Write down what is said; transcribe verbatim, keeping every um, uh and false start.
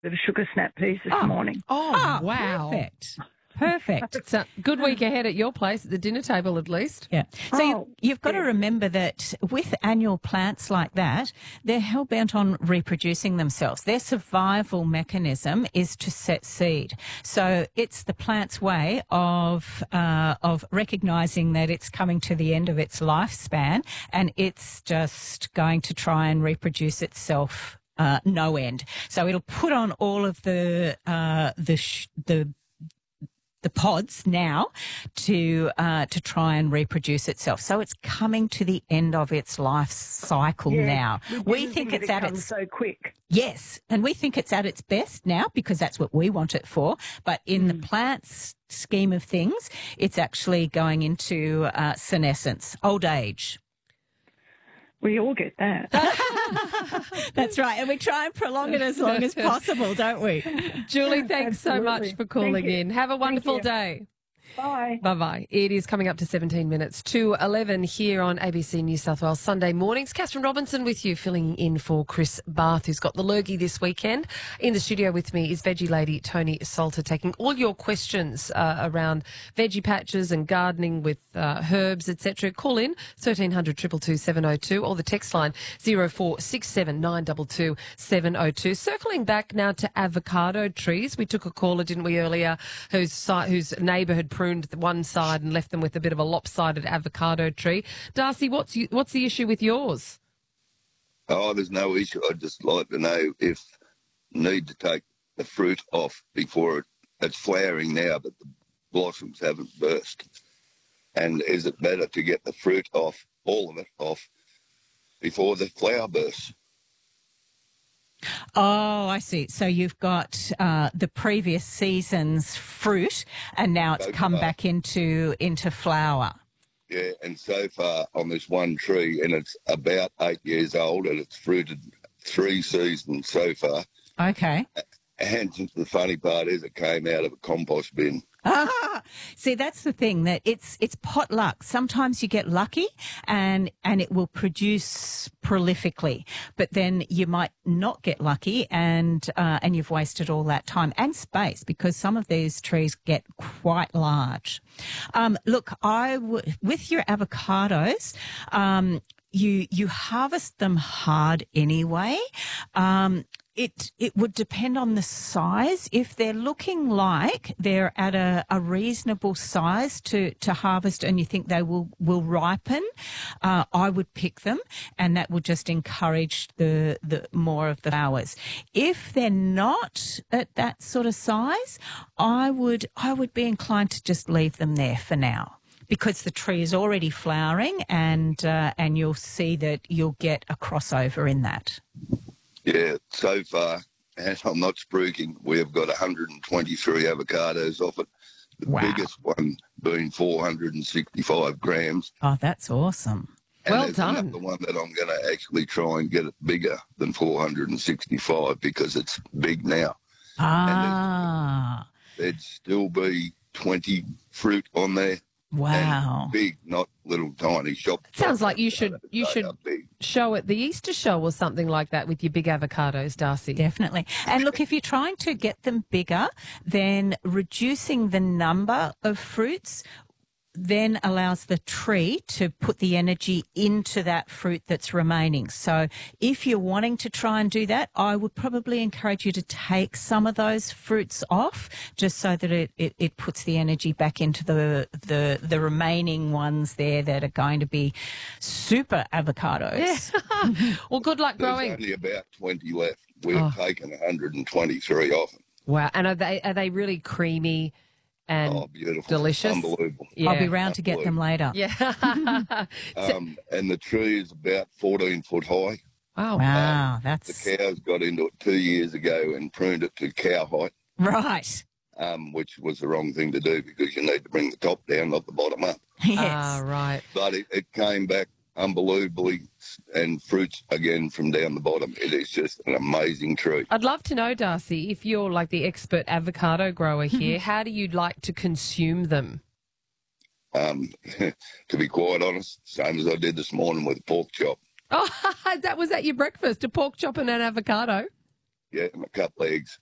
the sugar snap peas this Oh. morning. Oh, Oh, wow. perfect. Perfect. So good week ahead at your place at the dinner table, at least. Yeah. So Oh, you, you've got to yeah. remember that with annual plants like that, they're hell bent on reproducing themselves. Their survival mechanism is to set seed. So it's the plant's way of uh, of recognising that it's coming to the end of its lifespan, and it's just going to try and reproduce itself. Uh, no end. So it'll put on all of the uh, the sh- the the pods now to uh, to try and reproduce itself. So it's coming to the end of its life cycle Yeah, now. We didn't think it it's at comes its so quick. yes, and we think it's at its best now because that's what we want it for. But in the plant's scheme of things, it's actually going into uh, senescence, old age. We all get that. That's right, and we try and prolong it as long as possible, don't we? Julie, thanks so much Absolutely. for calling Thank you. in. Have a wonderful you. day. Bye. Bye-bye. It is coming up to seventeen minutes to eleven here on A B C New South Wales Sunday mornings. Catherine Robinson with you, filling in for Chris Barth, who's got the lurgy this weekend. In the studio with me is veggie lady Tony Salter, taking all your questions uh, around veggie patches and gardening with uh, herbs, et cetera. Call in thirteen hundred, two two two, seven oh two or the text line zero four six seven, nine two two, seven oh two. Circling back now to avocado trees. We took a caller, didn't we, earlier, whose, si- whose neighbour had pruned the one side and left them with a bit of a lopsided avocado tree. Darcy, what's you, what's the issue with yours? Oh, there's no issue. I'd just like to know if need to take the fruit off before it, it's flowering now, but the blossoms haven't burst. And is it better to get the fruit off, all of it off, before the flower bursts? Oh, I see. So you've got uh, the previous season's fruit, and now it's So come far. back into into flower. Yeah, and so far on this one tree, and it's about eight years old, and it's fruited three seasons so far. Okay. And the funny part is it came out of a compost bin. Ah, see, that's the thing, that it's it's pot luck. Sometimes you get lucky and and it will produce prolifically, but then you might not get lucky and uh, and you've wasted all that time and space because some of these trees get quite large. Um, look, I w- with your avocados. Um, you you harvest them hard anyway. Um, It it would depend on the size. If they're looking like they're at a, a reasonable size to, to harvest and you think they will, will ripen, uh, I would pick them, and that would just encourage the, the more of the flowers. If they're not at that sort of size, I would I would be inclined to just leave them there for now, because the tree is already flowering, and uh, and you'll see that you'll get a crossover in that. Yeah, so far, and I'm not spruiking, we've got one hundred twenty-three avocados off it. The Wow. biggest one being four hundred sixty-five grams. Oh, that's awesome. And Well there's done. another one that I'm going to actually try and get it bigger than four hundred sixty-five because it's big now. Ah, There'd still be twenty fruit on there. wow. And big, not little tiny shop. Sounds like you should you They should are big. show at the Easter show or something like that with your big avocados, Darcy. Definitely. And look, if you're trying to get them bigger, then reducing the number of fruits then allows the tree to put the energy into that fruit that's remaining. So if you're wanting to try and do that, I would probably encourage you to take some of those fruits off just so that it, it, it puts the energy back into the, the, the remaining ones there that are going to be super avocados. Yeah. Well, good luck There's growing. only about twenty left. We've Oh. taken one hundred twenty-three off them. Wow. And are they are they really creamy and Oh, beautiful. delicious? Unbelievable. Yeah. I'll be round to get them later. Yeah. Um, and the tree is about fourteen foot high. Wow. Wow, The that's cows got into it two years ago and pruned it to cow height, right. um, which was the wrong thing to do because you need to bring the top down, not the bottom up. Yes. Ah, right. But it, it came back unbelievably, and fruits again from down the bottom. It is just an amazing tree. I'd love to know, Darcy, if you're like the expert avocado grower here, how do you like to consume them? Um, to be quite honest, same as I did this morning with a pork chop. Oh, that was at your breakfast, a pork chop and an avocado. Yeah, and a couple of eggs.